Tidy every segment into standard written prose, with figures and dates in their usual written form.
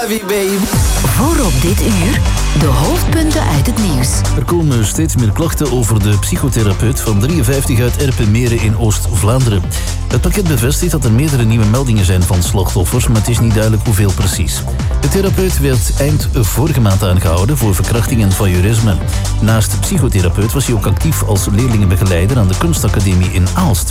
love you, baby. Voorop dit uur, de hoofdpunten uit het nieuws. Er komen steeds meer klachten over de psychotherapeut van 53 uit Erpenmeren in Oost-Vlaanderen. Het pakket bevestigt dat er meerdere nieuwe meldingen zijn van slachtoffers, maar het is niet duidelijk hoeveel precies. De therapeut werd eind vorige maand aangehouden voor verkrachting en voyeurisme. Naast psychotherapeut was hij ook actief als leerlingenbegeleider aan de kunstacademie in Aalst.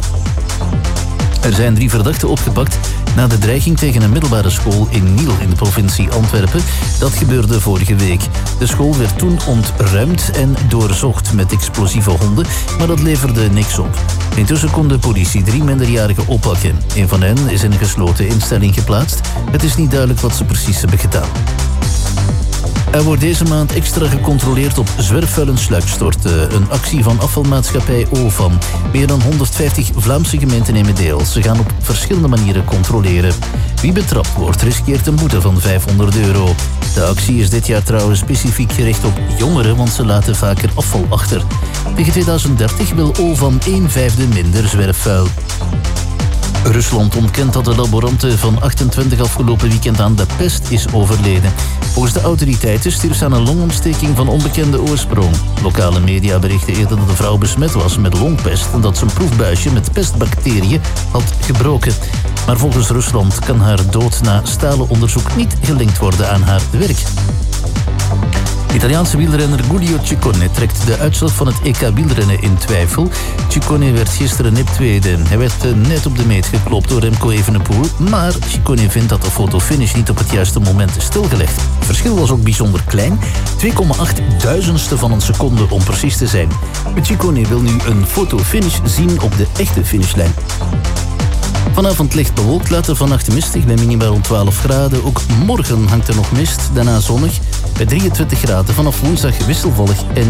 Er zijn 3 verdachten opgepakt na de dreiging tegen een middelbare school in Niel in de provincie Antwerpen. Dat gebeurde vorige week. De school werd toen ontruimd en doorzocht met explosieve honden, maar dat leverde niks op. Intussen kon de politie 3 minderjarigen oppakken. Een van hen is in een gesloten instelling geplaatst. Het is niet duidelijk wat ze precies hebben gedaan. Er wordt deze maand extra gecontroleerd op zwerfvuil en sluikstorten. Een actie van afvalmaatschappij OVAM. Meer dan 150 Vlaamse gemeenten nemen deel. Ze gaan op verschillende manieren controleren. Wie betrapt wordt, riskeert een boete van €500. De actie is dit jaar trouwens specifiek gericht op jongeren, want ze laten vaker afval achter. Tegen 2030 wil OVAM 1/5 minder zwerfvuil. Rusland ontkent dat de laborante van 28 afgelopen weekend aan de pest is overleden. Volgens de autoriteiten stierf ze aan een longontsteking van onbekende oorsprong. Lokale media berichten eerder dat de vrouw besmet was met longpest en dat ze een proefbuisje met pestbacteriën had gebroken. Maar volgens Rusland kan haar dood na stalen onderzoek niet gelinkt worden aan haar werk. Italiaanse wielrenner Giulio Ciccone trekt de uitslag van het EK wielrennen in twijfel. Ciccone werd gisteren nip tweede. Hij werd net op de meet geklopt door Remco Evenepoel, maar Ciccone vindt dat de fotofinish niet op het juiste moment is stilgelegd. Het verschil was ook bijzonder klein, 2,8 duizendste van een seconde om precies te zijn. Ciccone wil nu een fotofinish zien op de echte finishlijn. Vanavond licht bewolkt, later vannacht mistig bij minimaal rond 12 graden. Ook morgen hangt er nog mist, daarna zonnig bij 23 graden. Vanaf woensdag wisselvallig en